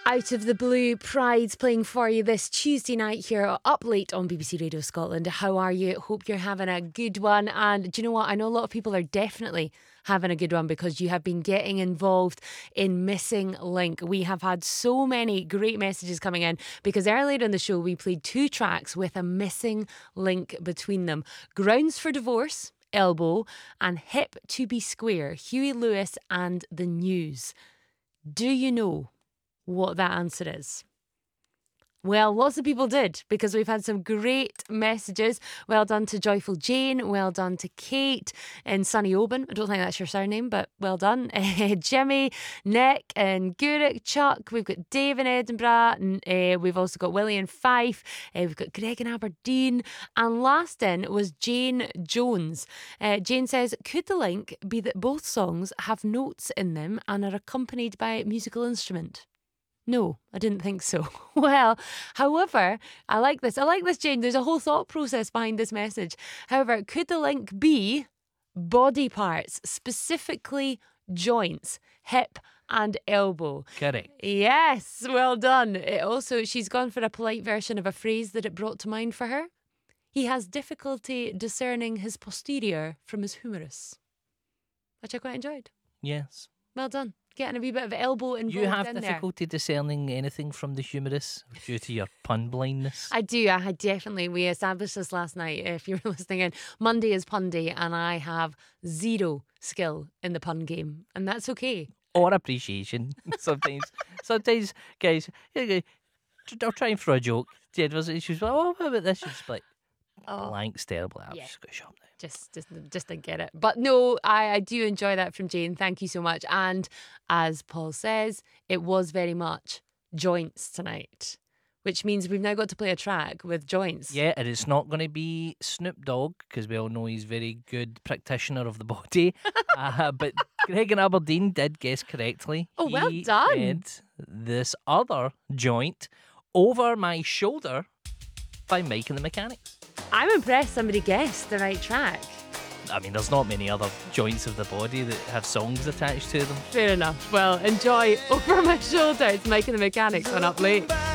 Out of the blue, Pride's playing for you this Tuesday night here Up Late on BBC Radio Scotland. How are you? Hope you're having a good one. And do you know what? I know a lot of people are definitely having a good one because you have been getting involved in Missing Link. We have had so many great messages coming in because earlier in the show we played 2 tracks with a missing link between them. Grounds for Divorce, Elbow, and Hip to be Square, Huey Lewis and The News. Do you know what that answer is? Well, lots of people did because we've had some great messages. Well done to Joyful Jane. Well done to Kate and Sunny Oban. I don't think that's your surname, but well done. Jimmy, Nick and Guruk, Chuck. We've got Dave in Edinburgh. And, we've also got Willie in Fife. We've got Greg in Aberdeen. And last in was Jane Jones. Jane says, could the link be that both songs have notes in them and are accompanied by a musical instrument? No, I didn't think so. Well, however, I like this, Jane. There's a whole thought process behind this message. However, could the link be body parts, specifically joints, hip and elbow? Correct. Yes, well done. She's gone for a polite version of a phrase that it brought to mind for her. He has difficulty discerning his posterior from his humerus, which I quite enjoyed. Yes. Well done. Getting a wee bit of elbow involved in there. there. You have difficulty discerning anything from the humerus due to your pun blindness? I do. We established this last night, if you were listening in. Monday is pun day and I have zero skill in the pun game. And that's okay. Or appreciation. Sometimes, guys, I'll try and throw a joke. She's like, oh, what about this? She's like, blank stare. I've just got to shut up now. Just didn't get it. But no, I do enjoy that from Jane. Thank you so much. And as Paul says, it was very much joints tonight, which means we've now got to play a track with joints. Yeah, and it's not going to be Snoop Dogg because we all know he's a very good practitioner of the body. But Greg in Aberdeen did guess correctly. Oh, well done. He said this other joint, Over My Shoulder by Mike and the Mechanics. I'm impressed somebody guessed the right track. I mean, there's not many other joints of the body that have songs attached to them. Fair enough. Well, enjoy Over My Shoulder. It's Mike and the Mechanics on Up Late.